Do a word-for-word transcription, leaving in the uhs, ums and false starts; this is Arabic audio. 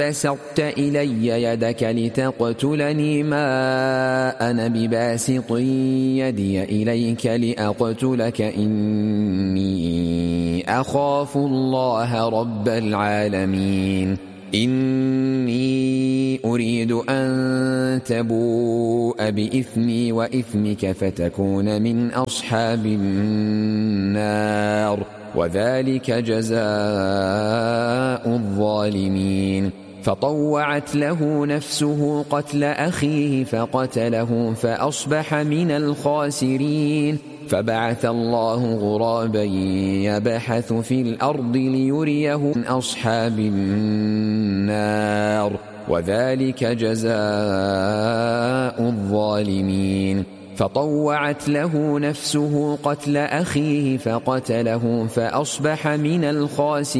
بسطت إلي يدك لتقتلني ما أنا بباسط يدي إليك لأقتلك إني أخاف الله رب العالمين إني أريد أن تبوء بإثمي وإثمك فتكون من أصحاب النار وذلك جزاء الظالمين فطوعت له نفسه قتل أخيه فقتله فأصبح من الخاسرين فبعث الله غرابا يبحث في الأرض ليريه من أصحاب النار وذلك جزاء الظالمين فطوعت له نفسه قتل أخيه فقتله فأصبح من الخاسرين